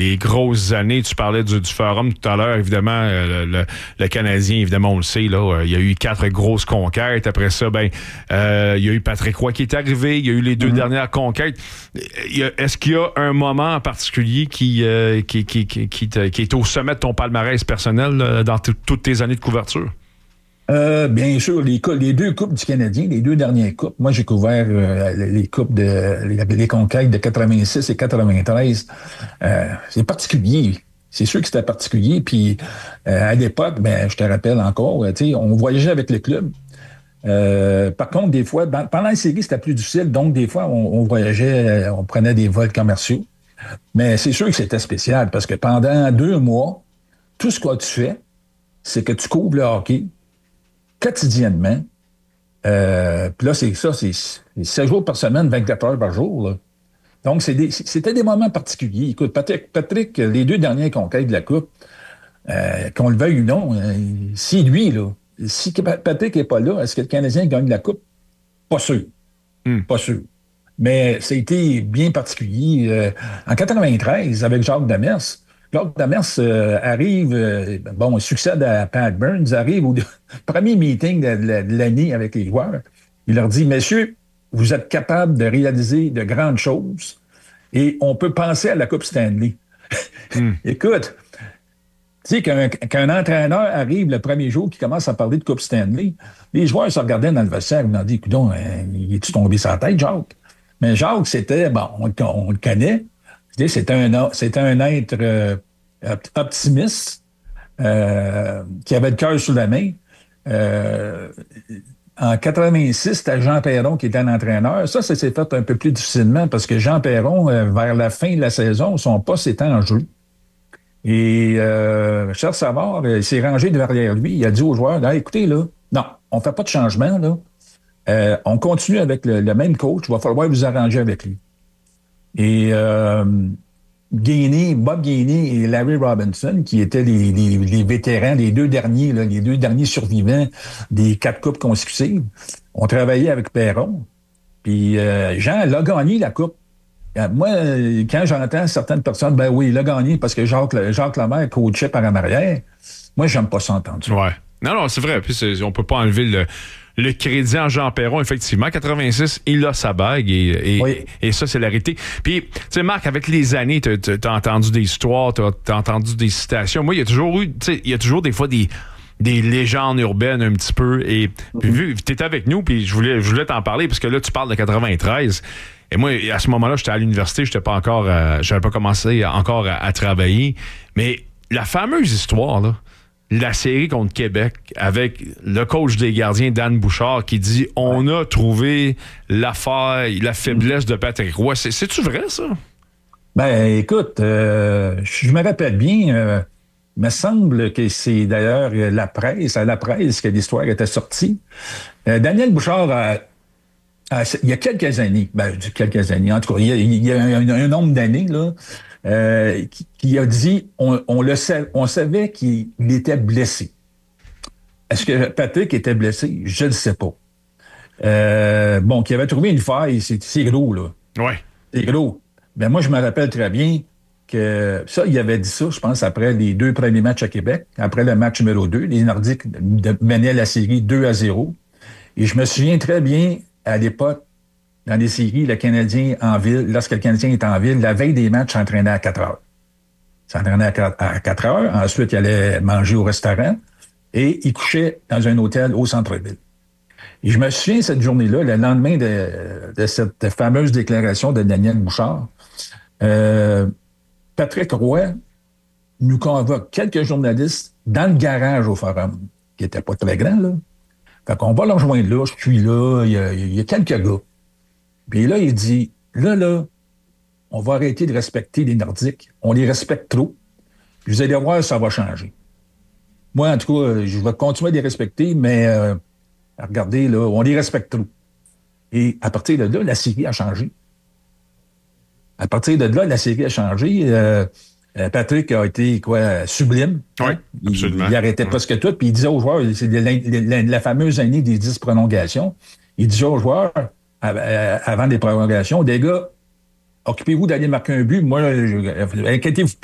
les grosses années. Tu parlais du Forum tout à l'heure. Évidemment, le Canadien, évidemment, on le sait, là, il y a eu 4 grosses conquêtes. Après ça, il y a eu Patrick Roy qui est arrivé. Il y a eu les 2 dernières conquêtes. Est-ce qu'il y a un moment en particulier qui est au sommet de ton palmarès personnel dans toutes tes années de couverture? Bien sûr, les 2 coupes du Canadien, les 2 dernières coupes. Moi, j'ai couvert les coupes les conquêtes de 86 et 93. C'est particulier. C'est sûr que c'était particulier. Puis, à l'époque, je te rappelle encore, on voyageait avec le club. Par contre, des fois, pendant la série, c'était plus difficile. Donc, des fois, on voyageait, on prenait des vols commerciaux. Mais c'est sûr que c'était spécial parce que pendant 2 mois, tout ce que tu fais, c'est que tu couvres le hockey quotidiennement. Puis là, c'est 7 jours par semaine, 24 heures par jour. Là. Donc, c'était des moments particuliers. Écoute, Patrick, les 2 dernières conquêtes de la Coupe, qu'on le veuille ou non, si Patrick n'est pas là, est-ce que le Canadien gagne la Coupe? Pas sûr. Pas sûr. Mais ça a été bien particulier. En 93, avec Jacques Demers, arrive, succède à Pat Burns, arrive au premier meeting de l'année avec les joueurs. Il leur dit, messieurs, vous êtes capables de réaliser de grandes choses et on peut penser à la Coupe Stanley. Écoute, tu sais, qu'un entraîneur arrive le premier jour qui commence à parler de Coupe Stanley, les joueurs se regardaient dans le vestiaire et ils ont dit, coudonc, il est-tu tombé sur la tête, Jacques? Mais Jacques, c'était, on le connaît, c'était un être optimiste qui avait le cœur sous la main. En 86, c'était Jean Perron qui était l'entraîneur. Ça s'est fait un peu plus difficilement parce que Jean Perron, vers la fin de la saison, son poste était en jeu. Et Charles Savard, il s'est rangé derrière lui. Il a dit aux joueurs, là, écoutez, là, non, on ne fait pas de changement, là. On continue avec le même coach. Il va falloir vous arranger avec lui. Et Bob Gainey et Larry Robinson, qui étaient les vétérans, les 2 derniers survivants des 4 coupes consécutives, ont travaillé avec Perron. Puis Jean l'a gagné la coupe. Moi, quand j'entends certaines personnes, oui, il a gagné parce que Jacques Lemaire coachait par en arrière. Moi, j'aime pas ça entendre ça. Ouais. Non, c'est vrai. Puis on peut pas enlever le crédit en Jean Perron, effectivement. 86, il a sa bague et ça, c'est la réalité. Puis, tu sais, Marc, avec les années, t'as entendu des histoires, t'as entendu des citations. Moi, il y a toujours des fois des légendes urbaines un petit peu. Et puis, vu que t'étais avec nous, puis je voulais t'en parler, parce que là, tu parles de 93. Et moi, à ce moment-là, j'étais à l'université, j'avais pas commencé encore à travailler. Mais la fameuse histoire, là, la série contre Québec avec le coach des gardiens, Dan Bouchard, qui dit « On a trouvé la faille, la faiblesse de Patrick Roy ». C'est-tu vrai, ça? Écoute, je me rappelle bien, il me semble que c'est d'ailleurs à la presse que l'histoire était sortie. Daniel Bouchard, il y a quelques années, en tout cas, il y a un nombre d'années, là, qui a dit on savait qu'il était blessé. Est-ce que Patrick était blessé? Je ne sais pas. Qu'il avait trouvé une faille, c'est gros, là. Ouais. C'est gros. Moi, je me rappelle très bien que ça, il avait dit ça, je pense, après les 2 premiers matchs à Québec. Après le match numéro 2, les Nordiques menaient la série 2-0. Et je me souviens très bien, à l'époque, dans les séries, le Canadien en ville, lorsque le Canadien est en ville, la veille des matchs, s'entraînait à 4 heures. S'entraînait à 4 heures. Ensuite, il allait manger au restaurant et il couchait dans un hôtel au centre-ville. Et je me souviens, cette journée-là, le lendemain de cette fameuse déclaration de Daniel Bouchard, Patrick Roy nous convoque quelques journalistes dans le garage au Forum, qui n'était pas très grand, là. Fait qu'on va le rejoindre là, je suis là, il y a quelques gars. Puis là, il dit, là, on va arrêter de respecter les Nordiques. On les respecte trop. Puis vous allez voir, ça va changer. Moi, en tout cas, je vais continuer à les respecter, mais regardez, là, on les respecte trop. Et à partir de là, la série a changé. À partir de là, la série a changé. Patrick a été, sublime. Oui, absolument. Il arrêtait presque tout. Puis il disait aux joueurs, c'est la fameuse année des 10 prolongations, il disait aux joueurs, avant les prolongations, des gars, occupez-vous d'aller marquer un but. Moi, inquiétez-vous